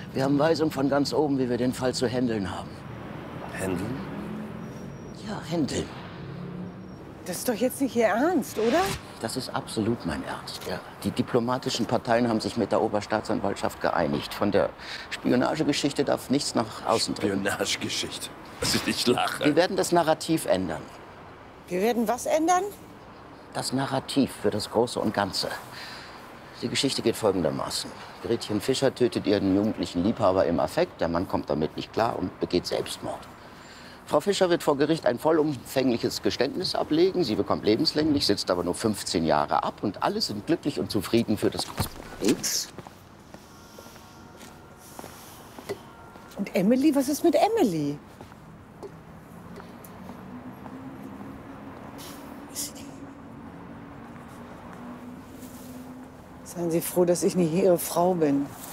Wir haben Weisung von ganz oben, wie wir den Fall zu handeln haben. Händeln? Ja, handeln. Das ist doch jetzt nicht Ihr Ernst, oder? Das ist absolut mein Ernst, ja. Die diplomatischen Parteien haben sich mit der Oberstaatsanwaltschaft geeinigt. Von der Spionagegeschichte darf nichts nach außen dringen. Spionagegeschichte. Also ich lache. Wir werden das Narrativ ändern. Wir werden was ändern? Das Narrativ für das Große und Ganze. Die Geschichte geht folgendermaßen. Gretchen Fischer tötet ihren jugendlichen Liebhaber im Affekt. Der Mann kommt damit nicht klar und begeht Selbstmord. Frau Fischer wird vor Gericht ein vollumfängliches Geständnis ablegen. Sie bekommt lebenslänglich, sitzt aber nur 15 Jahre ab. Und alle sind glücklich und zufrieden für das Große. Und Emily? Was ist mit Emily? Seien Sie froh, dass ich nicht Ihre Frau bin.